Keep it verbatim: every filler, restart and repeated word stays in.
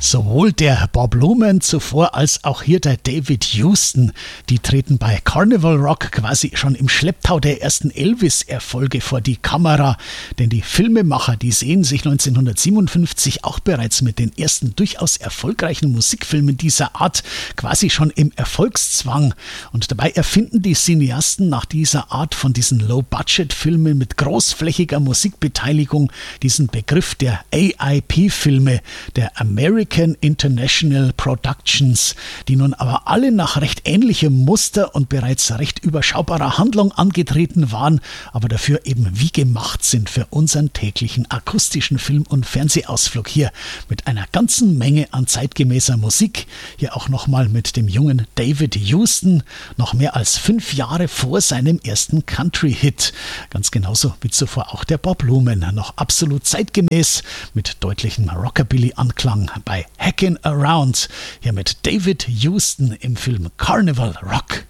Sowohl der Bob Luman zuvor als auch hier der David Houston, die treten bei Carnival Rock quasi schon im Schlepptau der ersten Elvis-Erfolge vor die Kamera. Denn die Filmemacher, die sehen sich neunzehnhundertsiebenundfünfzig auch bereits mit den ersten durchaus erfolgreichen Musikfilmen dieser Art quasi schon im Erfolgszwang. Und dabei erfinden die Cineasten nach dieser Art von diesen Low-Budget-Filmen mit großflächiger Musikbeteiligung diesen Begriff der A I P-Filme, der American International Productions, die nun aber alle nach recht ähnlichem Muster und bereits recht überschaubarer Handlung angetreten waren, aber dafür eben wie gemacht sind für unseren täglichen akustischen Film- und Fernsehausflug hier mit einer ganzen Menge an zeitgemäßer Musik, hier auch nochmal mit dem jungen David Houston, noch mehr als fünf Jahre vor seinem ersten Country-Hit. Ganz genauso wie zuvor auch der Bob Luman, noch absolut zeitgemäß mit deutlichem Rockabilly-Anklang bei Hackin' Around, hier mit David Houston im Film Carnival Rock.